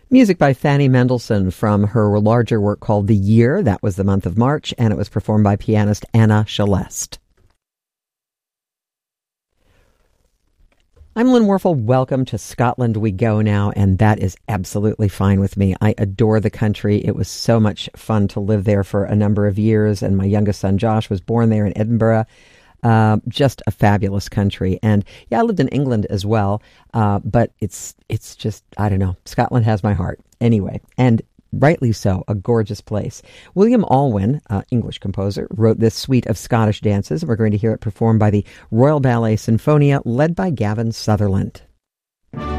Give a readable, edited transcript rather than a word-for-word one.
Music by Fanny Mendelssohn from her larger work called The Year. That was the month of March, and it was performed by pianist Anna Celeste. I'm Lynn Warfel. Welcome to Scotland We Go now, and that is absolutely fine with me. I adore the country. It was so much fun to live there for a number of years, and my youngest son Josh was born there in Edinburgh. Just a fabulous country. And yeah, I lived in England as well, but it's just, I don't know, Scotland has my heart. Anyway, and rightly so, a gorgeous place. William Alwyn, English composer, wrote this suite of Scottish dances, and we're going to hear it performed by the Royal Ballet Sinfonia, led by Gavin Sutherland.